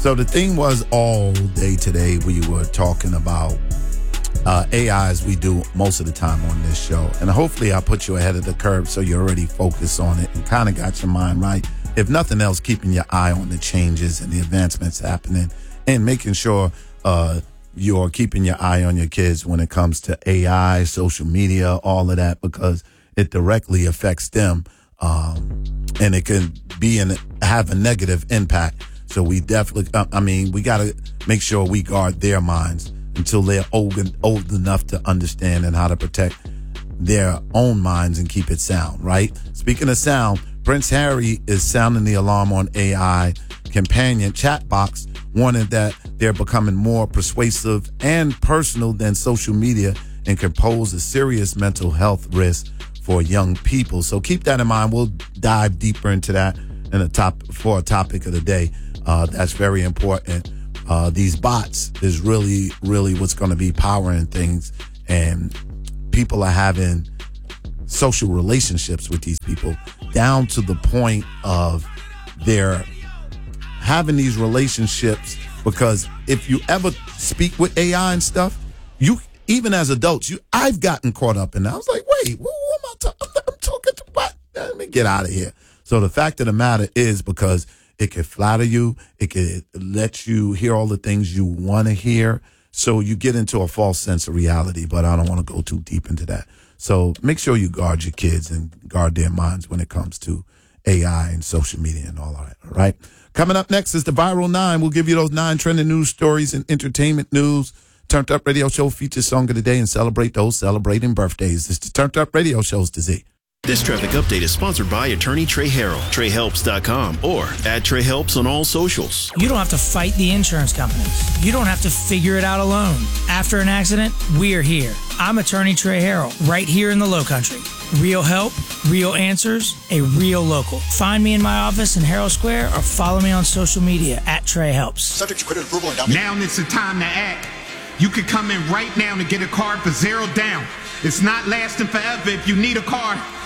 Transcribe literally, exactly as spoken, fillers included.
So the thing was all day today we were talking about uh, A I as we do most of the time on this show. And hopefully I put you ahead of the curve so you're already focused on it and kind of got your mind right. If nothing else, keeping your eye on the changes and the advancements happening and making sure uh, you're keeping your eye on your kids when it comes to A I, social media, all of that, because it directly affects them um, and it can be and have a negative impact. So we definitely, I mean, we got to make sure we guard their minds until they're old, old enough to understand and how to protect their own minds and keep it sound, right? Speaking of sound, Prince Harry is sounding the alarm on A I companion chat box, warning that they're becoming more persuasive and personal than social media and can pose a serious mental health risk for young people. So keep that in mind. We'll dive deeper into that in a top for a topic of the day. Uh, that's very important. Uh, these bots is really, really what's going to be powering things, and people are having social relationships with these people down to the point of they're having these relationships because if you ever speak with A I and stuff, you even as adults, you I've gotten caught up in that. I was like, wait, who, who am I talking? I'm talking to what? Let me get out of here. So the fact of the matter is, because it could flatter you, it could let you hear all the things you want to hear, so you get into a false sense of reality. But I don't want to go too deep into that. So make sure you guard your kids and guard their minds when it comes to A I and social media and all of that. All right. Coming up next is the Viral Nine. We'll give you those nine trending news stories and entertainment news. Turned Up Radio Show features song of the day and celebrate those celebrating birthdays. It's the Turned Up Radio Show's to Z. This traffic update is sponsored by attorney Trey Harrell, trey helps dot com, or at Trey Helps on all socials. You don't have to fight the insurance companies. You don't have to figure it out alone. After an accident, we're here. I'm attorney Trey Harrell, right here in the Low Country. Real help, real answers, a real local. Find me in my office in Herald Square or follow me on social media at Trey Helps. Subject to credit approval and now it's the time to act. You can come in right now to get a card for zero down. It's not lasting forever. If you need a car,